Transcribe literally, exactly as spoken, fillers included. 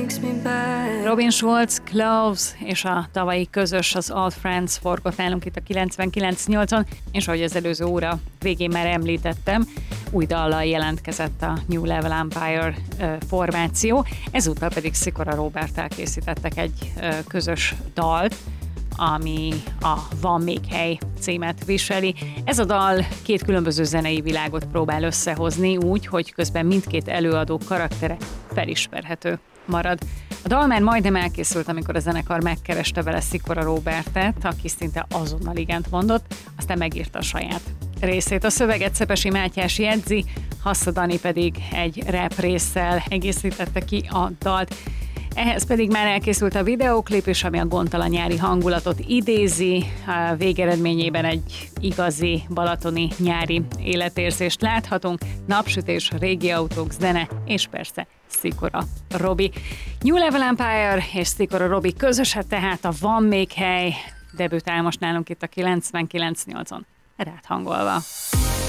Robin Schulz, Cloves és a tavalyi közös, az Old Friends forgott nálunk itt a kilencvenkilenc nyolcon, és ahogy az előző óra végén már említettem, új dallal jelentkezett a New Level Empire formáció, ezúttal pedig Szikora Róberttel készítettek egy közös dalt, ami a Van még hely címet viseli. Ez a dal két különböző zenei világot próbál összehozni úgy, hogy közben mindkét előadó karaktere felismerhető marad. A dal már majdnem elkészült, amikor a zenekar megkereste vele Szikora Róbertet, aki szinte azonnal igent mondott, aztán megírta a saját részét. A szöveget Szepesi Mátyás jegyzi, Hassa Dani pedig egy rap résszel egészítette ki a dalt. Ehhez pedig már elkészült a videóklip is, ami a gondtalan nyári hangulatot idézi, a végeredményében egy igazi balatoni nyári életérzést láthatunk, napsütés, régi autók, zene, és persze Szikora Robi. New Level Empire és Szikora Robi közösen, tehát a Van még hely debütál most nálunk itt a kilencvenkilenc nyolcon, rád hangolva.